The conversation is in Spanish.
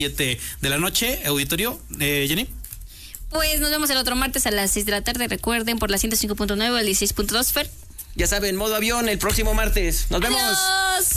7 de la noche, auditorio. Jenny. Pues nos vemos el otro martes a las 6 de la tarde, recuerden, por la 105.9 al 16.2, Fer. Ya saben, modo avión el próximo martes. Nos vemos. Adiós.